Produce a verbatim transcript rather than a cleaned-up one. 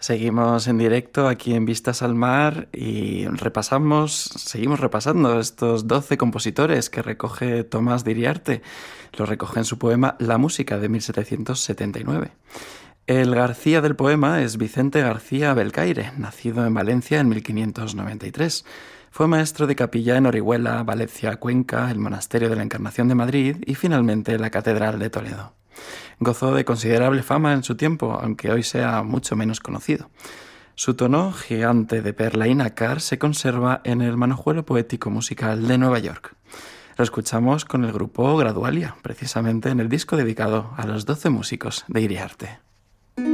Seguimos en directo aquí en Vistas al Mar y repasamos, seguimos repasando estos doce compositores que recoge Tomás de Iriarte. Los recoge en su poema La música de mil setecientos setenta y nueve. El García del poema es Vicente García Belcaire, nacido en Valencia en mil quinientos noventa y tres. Fue maestro de capilla en Orihuela, Valencia, Cuenca, el Monasterio de la Encarnación de Madrid y finalmente la Catedral de Toledo. Gozó de considerable fama en su tiempo, aunque hoy sea mucho menos conocido. Su tono, gigante de perla y nácar, se conserva en el Manojuelo Poético Musical de Nueva York. Lo escuchamos con el grupo Gradualia, precisamente en el disco dedicado a los doce músicos de Iriarte.